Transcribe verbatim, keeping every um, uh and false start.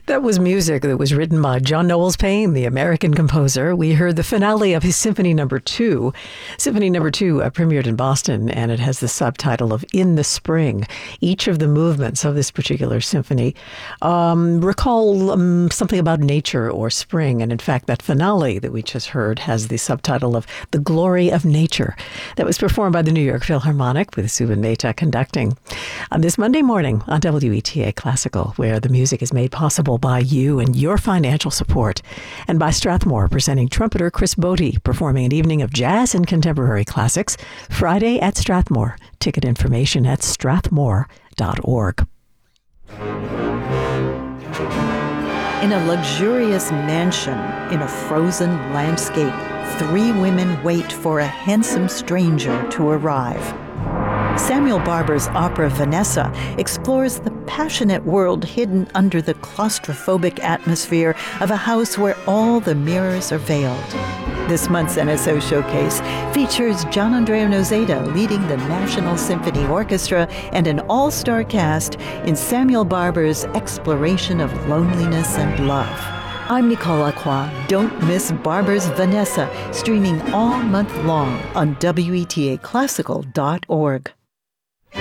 That was music that was written by John Knowles Paine, the American composer. We heard the finale of his Symphony Number Two. Symphony Number Two uh, premiered in Boston, and it has the subtitle of In the Spring. Each of the movements of this particular symphony um, recall um, something about nature or spring. And in fact, that finale that we just heard has the subtitle of The Glory of Nature. That was performed by the New York Philharmonic with Zubin Mehta conducting on this Monday morning on W E T A Classical, where the music is made possible by you and your financial support, and by Strathmore, presenting trumpeter Chris Botti, performing an evening of jazz and contemporary classics, Friday at Strathmore. Ticket information at strathmore dot org. In a luxurious mansion in a frozen landscape, three women wait for a handsome stranger to arrive. Samuel Barber's opera Vanessa explores the passionate world hidden under the claustrophobic atmosphere of a house where all the mirrors are veiled. This month's N S O Showcase features Gianandrea Noseda leading the National Symphony Orchestra and an all-star cast in Samuel Barber's exploration of loneliness and love. I'm Nicole Lacroix. Don't miss Barber's Vanessa, streaming all month long on W E T A classical dot org.